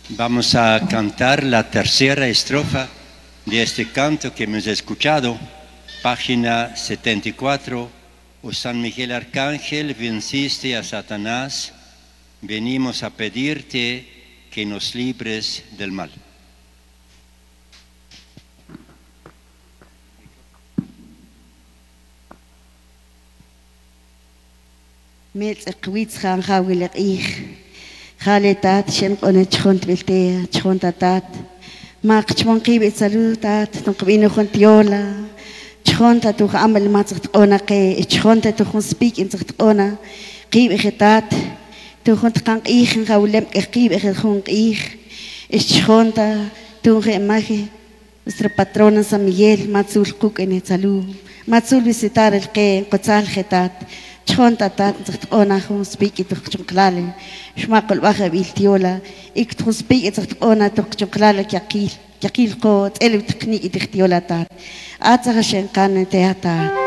Vamos a cantar la tercera estrofa de este canto que hemos escuchado, página 74. Oh San Miguel Arcángel, venciste a Satanás, venimos a pedirte que nos libres del mal. Khaletat shen qone chont bilte chontatat maq chmon qib salutat tunqbino khontiola chonta tu amal matzt qona qe chonta tu khon speak in zt qona qib etat tu khont qan qih qawlem qib khon qih es chonta tu imagen nuestra patrona San Miguel matzul quk en salu matzul visitar el qe qotzal khetat chonta tat zt qona khon speak tu chumklale شماق الواخا بيلتيولا اكتخو سبيق تختقونا تخجم قلالك يقيل قوت اللي بتقنيق تختيولا تات آتها شنقان تياتات